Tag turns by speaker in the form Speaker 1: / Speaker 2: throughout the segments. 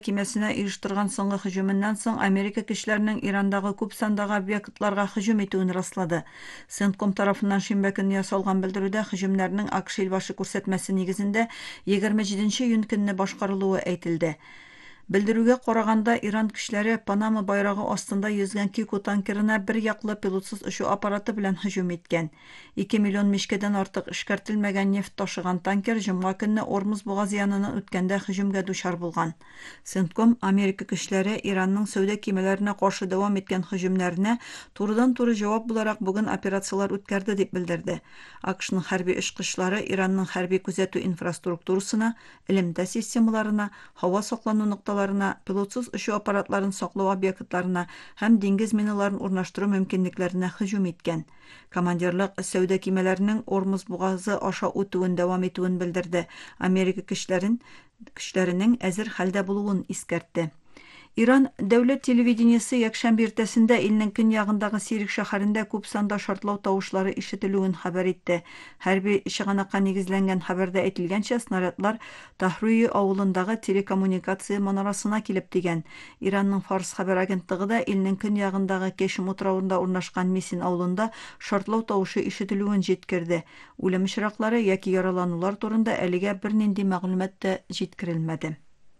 Speaker 1: кемесенә оештырган соңгы һөҗүменнән соң Америка кешеләренең Ирандагы күп сандагы объектларга һөҗүм итүен раслады. Центком тарафыннан шимбә көнне ясалган белдерүдә һөҗүмнәрнең АКШ илбашы күрсәтмәсе нигезендә 27 июнь көнне башкарылуы әйтелде. Белдерүгә караганда, Иран кешеләре Панама байрагы астында йөзгән Кику танкерына бер яклы пилотсыз очу аппараты белән һөҗүм иткән. 2 миллион мичкәдән артык эшкәртелмәгән нефть ташыган танкер җомга көнне Ормуз бугазы яныннан үткәндә һөҗүмгә дучар булган. Центком Америка кешеләре Иранның сәүдә кимәләренә каршы дәвам иткән һөҗүмнәренә турыдан-туры җавап буларак бүген операциялар үткәрде дип белдерде. АКШның хәрби очкычлары Иранның хәрби күзәтү инфраструктурасына, элемтә системаларына, һава саклану нукталарына, пилотсыз очу аппаратларын саклау объектларына һәм диңгез миналарын урнаштыру мөмкинлекләренә һөҗүм иткән. Командирлык сәүдә кимәләренең Ормуз бугазы аша үтүен дәвам итүен белдерде. Америка кешеләренең әзер хәлдә булуын искәртте. Иран дәүләт телевидениесе якшәмбе иртәсендә илнең көньягындагы Сирик шәһәрендә күп санда шартлау тавышлары ишетелүен хәбәр итте. Хәрби чыганакка нигезләнгән хәбәрдә әйтелгәнчә, снарядлар Тахруи авылындагы телекоммуникация манарасына килеп тигән. Иранның Фарс хәбәр агентлыгы да илнең көньягындагы Кешим утравында урнашкан Мисин авылында шартлау тавышы ишетелүен җиткерде. Үлем очраклары яки яраланулар турында әлегә бернинди мәгълүмат та җиткерелмәде.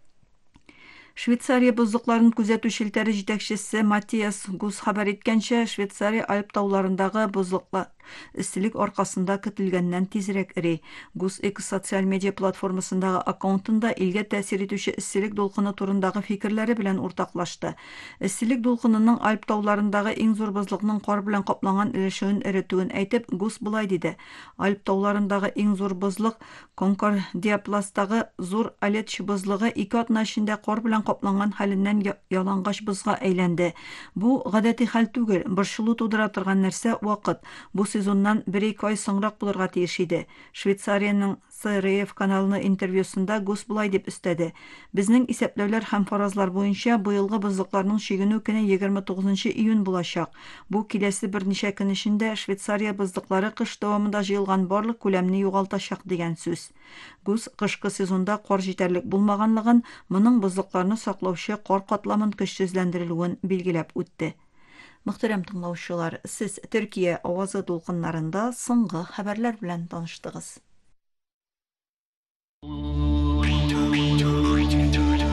Speaker 1: Швейцария бузлыкларын күзәтү шелтәре җитәкчесе Матиас Гус хәбәр иткәнчә, Швейцария Альп тауларындагы бузлыклар истилек аркасында көтелгәннән тизрәк эри. Гус X социаль медиа платформасындагы аккаунтында илгә тәэсир итүче истилек дулкыны турындагы фикерләре белән уртаклашты. Истилек дулкынының Альп тауларындагы иң зур бузлыкның кар белән капланган өлешен эретүен әйтеп, Гус булай диде: Альп тауларындагы иң зур бузлык Конкордиапластагы зур Алетч бузлыгы 2 атна эчендә кар белән капланган хәленнән ялангач бузга әйләнде. Бу гадәти хәл түгел, борчылу тудыра торган нәрсә вакыт. Бу сезоннан 1-2 ай соңрак булырга тиеш иде. Швейцариянең СРФ каналына интервьюсында Гус булай дип өстәде: Безнең исәпләүләр һәм фаразлар буенча бу елгы бузлыкларның шигенү көне 29 июнь булачак. Бу киләсе берничә көн эчендә Швейцария бузлыклары кыш дәвамында җыелган барлык күләмне югалтачак дигән сүз. Гус кышкы сезонда кар җитәрлек булмаганлыгын, моның бузлыкларны саклаучы кар катламын көчсезләндерелүен билгеләп үтте. Мөхтәрәм тыңлаучылар, сез Төркия авазы дулкыннарында соңгы хәбәрләр белән таныштыгыз.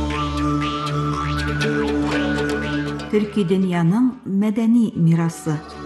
Speaker 1: Төрки дөньяның мәдәни мирасы.